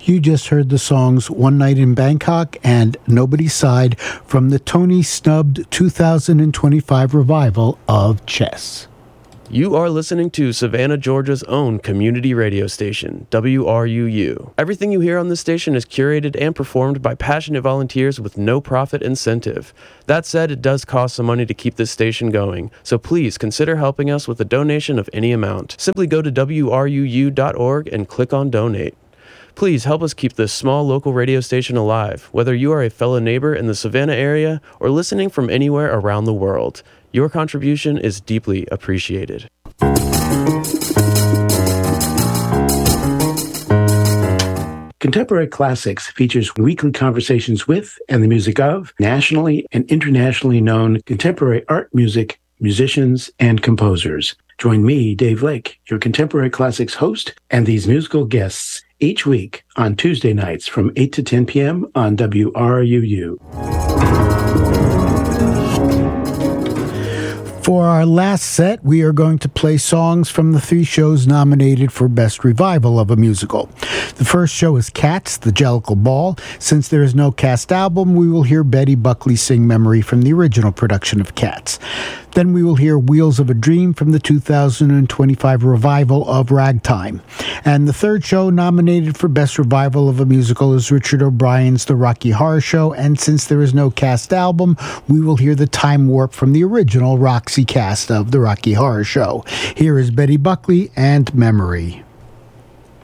You just heard the songs One Night in Bangkok and Nobody's Side from the Tony-snubbed 2025 revival of Chess. You are listening to Savannah, Georgia's own community radio station, WRUU. Everything you hear on this station is curated and performed by passionate volunteers with no profit incentive. That said, it does cost some money to keep this station going, so please consider helping us with a donation of any amount. Simply go to WRUU.org and click on Donate. Please help us keep this small local radio station alive, whether you are a fellow neighbor in the Savannah area or listening from anywhere around the world. Your contribution is deeply appreciated. Contemporary Classics features weekly conversations with and the music of nationally and internationally known contemporary art music, musicians, and composers. Join me, Dave Lake, your Contemporary Classics host, and these musical guests each week on Tuesday nights from 8 to 10 p.m. on WRUU. For our last set, we are going to play songs from the 3 shows nominated for Best Revival of a Musical. The first show is Cats, the Jellicle Ball. Since there is no cast album, we will hear Betty Buckley sing Memory from the original production of Cats. Then we will hear Wheels of a Dream from the 2025 revival of Ragtime. And the third show nominated for Best Revival of a Musical is Richard O'Brien's The Rocky Horror Show. And since there is no cast album, we will hear the Time Warp from the original Roxy cast of The Rocky Horror Show. Here is Betty Buckley and Memory.